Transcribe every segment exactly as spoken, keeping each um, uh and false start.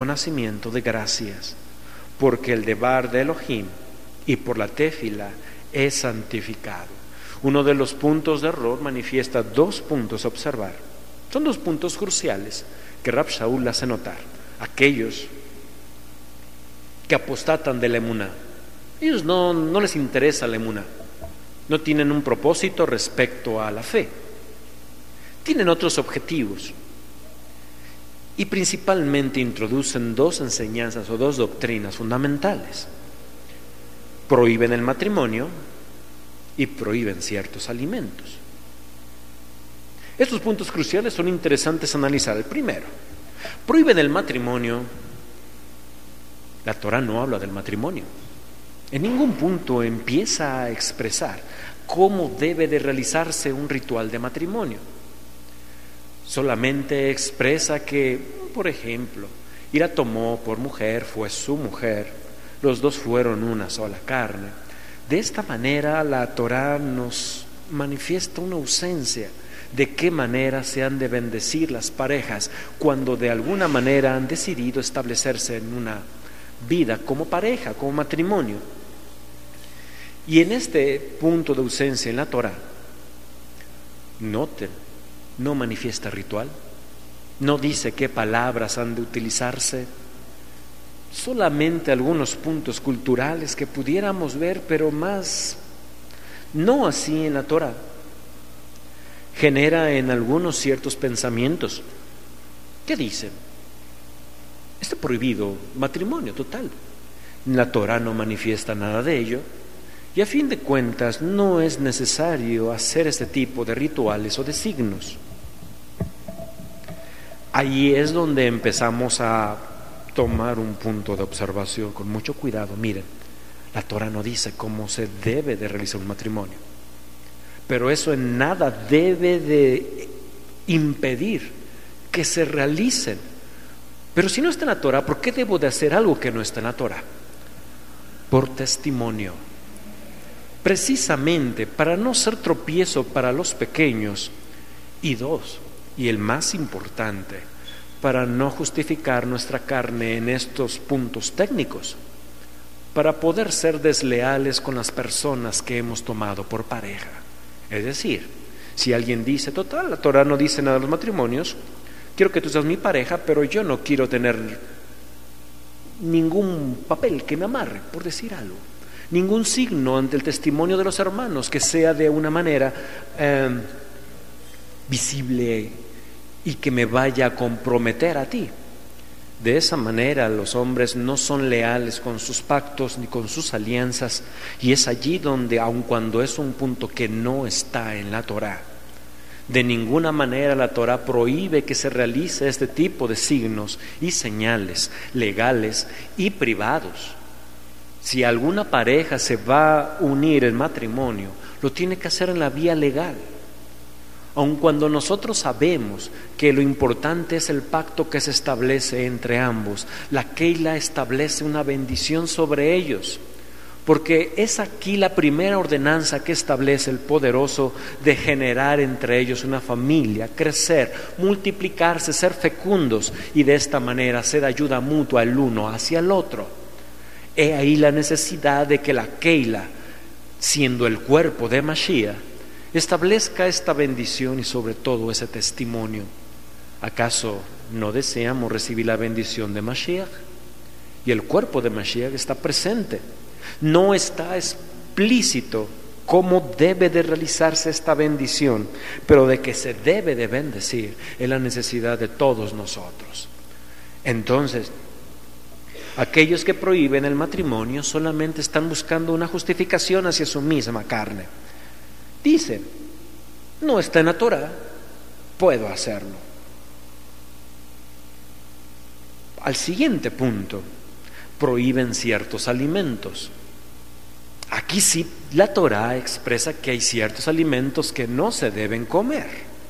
nacimiento de gracias, porque el debar de Elohim y por la tefila es santificado. Uno de los puntos de error manifiesta dos puntos a observar. Son dos puntos cruciales que Rab Shaul hace notar. Aquellos que apostatan de la emuná, ellos no, no les interesa la emuná, no tienen un propósito respecto a la fe, tienen otros objetivos y principalmente introducen dos enseñanzas o dos doctrinas fundamentales. Prohíben el matrimonio y prohíben ciertos alimentos. Estos puntos cruciales son interesantes analizar. El primero, prohíben el matrimonio. La Torá no habla del matrimonio. En ningún punto empieza a expresar cómo debe de realizarse un ritual de matrimonio. Solamente expresa que, por ejemplo, y la tomó por mujer, fue su mujer, los dos fueron una sola carne. De esta manera la Torá nos manifiesta una ausencia de qué manera se han de bendecir las parejas cuando de alguna manera han decidido establecerse en una vida como pareja, como matrimonio. Y en este punto de ausencia en la Torá, noten, no manifiesta ritual, no dice qué palabras han de utilizarse, solamente algunos puntos culturales que pudiéramos ver, pero más no así en la Torá. Genera en algunos ciertos pensamientos. ¿Qué dicen? Está prohibido matrimonio total. La Torá no manifiesta nada de ello y a fin de cuentas no es necesario hacer este tipo de rituales o de signos. Ahí es donde empezamos a tomar un punto de observación con mucho cuidado. Miren, la Torá no dice cómo se debe de realizar un matrimonio, pero eso en nada debe de impedir que se realicen. Pero si no está en la Torá, ¿por qué debo de hacer algo que no está en la Torá? Por testimonio, precisamente para no ser tropiezo para los pequeños, y dos, y el más importante, para no justificar nuestra carne en estos puntos técnicos, para poder ser desleales con las personas que hemos tomado por pareja. Es decir, si alguien dice, total, la Torá no dice nada de los matrimonios, quiero que tú seas mi pareja, pero yo no quiero tener ningún papel que me amarre, por decir algo, ningún signo ante el testimonio de los hermanos que sea de una manera eh, visible y que me vaya a comprometer a ti. De esa manera los hombres no son leales con sus pactos ni con sus alianzas, y es allí donde, aun cuando es un punto que no está en la Torá, de ninguna manera la Torá prohíbe que se realice este tipo de signos y señales legales y privados. Si alguna pareja se va a unir en matrimonio, lo tiene que hacer en la vía legal. Aun cuando nosotros sabemos que lo importante es el pacto que se establece entre ambos, la Keila establece una bendición sobre ellos, porque es aquí la primera ordenanza que establece el poderoso de generar entre ellos una familia, crecer, multiplicarse, ser fecundos, y de esta manera ser ayuda mutua el uno hacia el otro. He ahí la necesidad de que la Keila, siendo el cuerpo de Mashiach, establezca esta bendición y sobre todo ese testimonio. ¿Acaso no deseamos recibir la bendición de Mashiach? Y el cuerpo de Mashiach está presente. No está explícito cómo debe de realizarse esta bendición, pero de que se debe de bendecir es la necesidad de todos nosotros. Entonces, aquellos que prohíben el matrimonio solamente están buscando una justificación hacia su misma carne. Dicen, no está en la Torá, puedo hacerlo. Al siguiente punto, prohíben ciertos alimentos. Aquí sí la Torá expresa que hay ciertos alimentos que no se deben comer.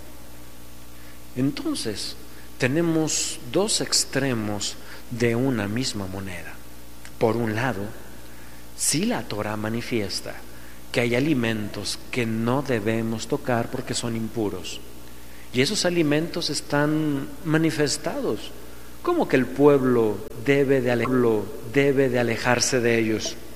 Entonces, tenemos dos extremos de una misma moneda. Por un lado, sí la Torá manifiesta que hay alimentos que no debemos tocar porque son impuros, y esos alimentos están manifestados, como que el pueblo debe de alejarlo, debe de alejarse de ellos.